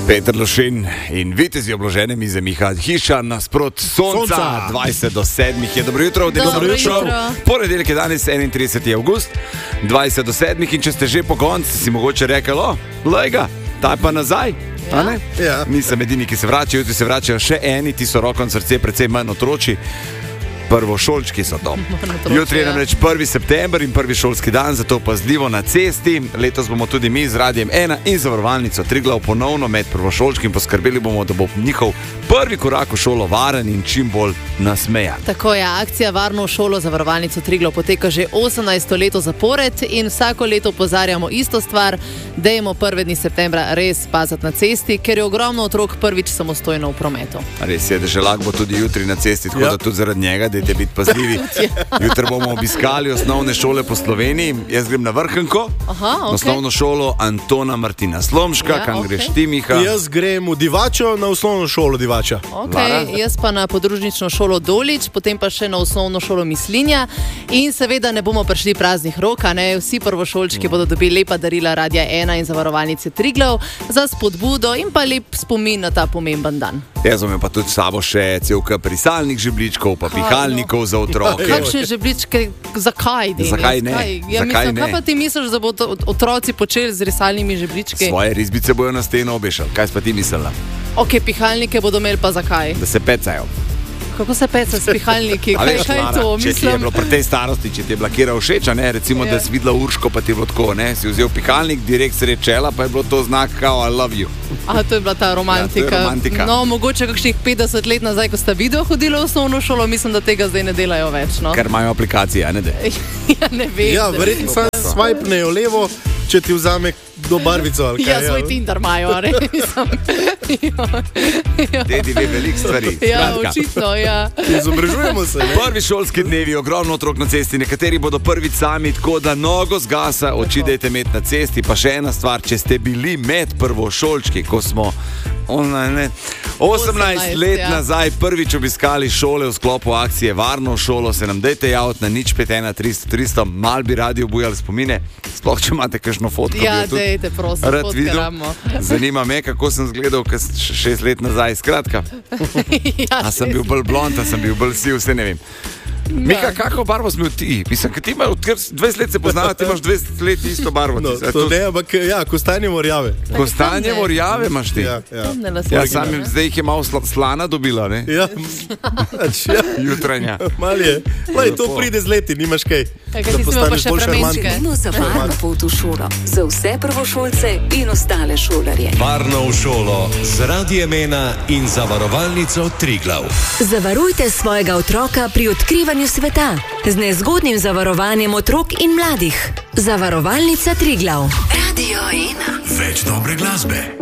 Peter Lošin in vitezi obložene mize Miha Hiša nasprot sonca. 20 do 7 je. Dobro jutro. Ponedeljek je danes 31. avgust, 20 do 7 in če ste že po koncu, si mogoče rekli, lejga, taj pa nazaj. Ja. Nisem edini, ki se vračajo, jutri se vračajo še eni, ti so roko na srce, precej manj otroči. Prvošolčki so to. Jutri je namreč 1. september in prvi šolski dan, zato pazljivo na cesti. Letos bomo tudi mi z Radiem 1 in Zavarovalnico Triglav ponovno med prvošolčki in poskrbeli bomo, da bo njihov prvi korak v šolo varen in čim bolj nasmejan. Tako je, akcija Varno v šolo Zavarovalnico Triglav poteka že 18. leto zapored in vsako leto opozarjamo isto stvar, dajmo 1. septembra res paziti na cesti, ker je ogromno otrok prvič samostojno v prometu. Res je, Deželak bo tudi jutri na cesti, tako da tudi zaradi njega dajte biti pazljivi. Jutri bomo obiskali osnovne šole po Sloveniji. Jaz grem na Vrhunko, osnovno šolo Antona Martina Slomška, kam greš ti, Miha? Jaz grem v Divačo, na osnovno šolo Divača. Jaz pa na podružnično šolo Dolič, potem pa še na osnovno šolo Mislinja in seveda ne bomo prišli praznih rok, vsi prvošolčki bodo dobili lepa darila Radia 1 in Zavarovalnice Triglav za spodbudo in pa lep spomin na ta pomemben dan. Jaz imam pa tudi s sabo še celka prisalnih žebličkov, pa pihalnikov za otroke. Kakšne žebličke, zakaj? Zakaj ne? Kaj pa ti misliš, da bodo otroci počeli z risalnimi žeblički? Svoje risbice bojo na steno obešali. Kaj si pa ti mislila? Pihalnike bodo imeli pa zakaj? Da se pecajo. Kako se peca s pihalniki? Kaj je to? Če ti je bilo pri tej starosti, če ti je bila kjera všeč, recimo, da si videla Urško, pa ti je bilo tako, si vzel pihalnik, direkt sred čela, pa je bilo to znak kao I love you. To je bila ta romantika. No, mogoče kakšnih 50 let nazaj, ko sta video hodila v osnovno šolo, mislim, da tega zdaj ne delajo več. Ker imajo aplikacije, ne? Ne vem. Ja, verjetno sam swipnejo levo, če ti vzame do barvico. Svoj Tinder imajo, Dedi ve veliko stvari. Očitno, Izobražujemo se. Prvi šolski dnevi, ogromno otrok na cesti, nekateri bodo prvič sami, tako da nogo zgasa, oči dajte imeti na cesti. Pa še ena stvar, če ste bili med prvošolčki, ko smo 18 let nazaj prvič obiskali šole v sklopu akcije Varno v šolo, se nam dajte javiti na 051 300 300, mal bi radi obujali spomine, sploh če imate kakšno fotko. Dajte, prosim, fotkaramo. Zanima me, kako sem zgledal 6 let nazaj, skratka. A sem bil bolj blond, a sem bil bolj siv, vse ne vem. Mika, kako barvo si imel ti? Mislim, ti imaš 20 let se poznava, ti imaš 20 let isto barvo. To ne, ampak kostanje morjave. Kostanje morjave imaš ti? Ja, zdaj jih je malo slana dobila, ne? Ja. Jutranja. Mal je. To pride z leti, nimaš kaj. Kaj si smo pa še premenčke? Za varno pot v šolo, za vse prvošolce in ostale šolarje. Varno v šolo z Radiem 1 in Zavarovalnico Triglav. Zavarujte svojega otroka pri odkrivanju sveta z nezgodnim zavarovanjem otrok in mladih. Zavarovalnica Triglav. Radio 1. Več dobre glasbe.